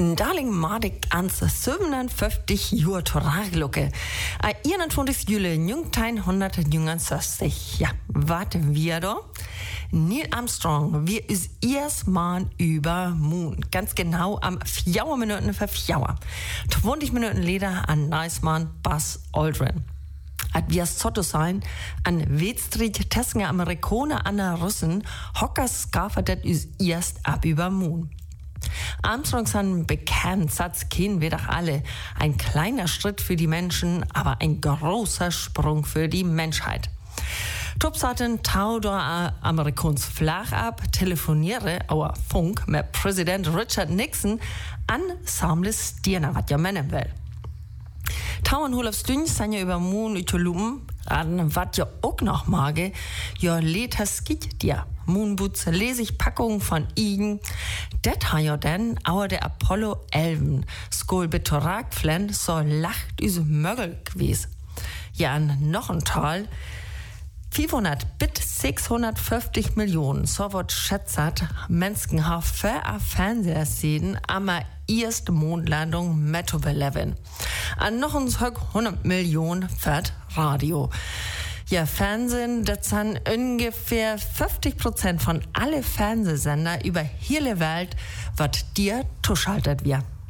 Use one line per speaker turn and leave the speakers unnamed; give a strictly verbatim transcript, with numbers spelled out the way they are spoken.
Darling Madik ans siebenundfünfzig Jahre Toraglucke. Am einundzwanzigsten Juli neunzehnhundertneunundsechzig. Ja, warten wir da? Neil Armstrong, wir ist erstmal über Moon. Ganz genau am vier Minuten für vier. zwanzig Minuten später an Neismann Buzz Aldrin. At wir so sein, an Wetstreet testen Amerikaner an der Russen, Hockers skaffertet is erst ab über Moon. Armstrong san bekannt, Satz kennen wir doch alle. Ein kleiner Schritt für die Menschen, aber ein großer Sprung für die Menschheit. Tups hatten Tauder Amerikans Flach ab, telefoniere, auer Funk, mit Präsident Richard Nixon an Samles Dirna, was ja meinen will. Tauen hol aufs Dünn, san ja über Moon Utolumen, an wat ja auch noch mage, ja letas geht dir. Moonboots lese ich Packungen von Igen. Det ha ja denn, auer der Apollo elf, skol betorak flen, so lacht üse Mögel gewesen. Ja, an noch ein Tal, vierhundert bis sechshundertfünfzig Millionen, so wird schätzert, Menschen haben für a Fernseher sehen, aber erste Mondlandung Metro eleven. An noch ein hundert Millionen für Radio. Ja, Fernsehen, das sind ungefähr fünfzig Prozent von alle Fernsehsender über hele Welt, was dir zuschaltet wird.